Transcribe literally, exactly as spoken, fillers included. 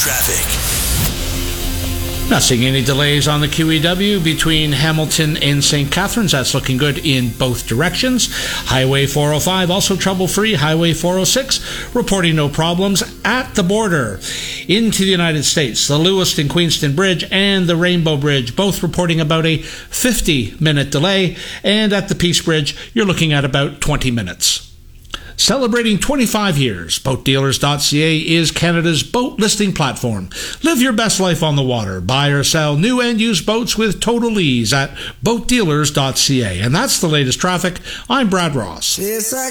Traffic. Not seeing any delays on the Q E W between Hamilton and Saint Catharines. That's looking good in both directions. Highway four oh five, also trouble-free. Highway four oh six, reporting no problems at the border. Into the United States, the Lewiston-Queenston Bridge and the Rainbow Bridge, both reporting about a fifty-minute delay. And at the Peace Bridge, you're looking at about twenty minutes. Celebrating twenty-five years, boat dealers dot c a is Canada's boat listing platform. Live your best life on the water. Buy or sell new and used boats with total ease at boat dealers dot c a. And that's the latest traffic. I'm Brad Ross. It's like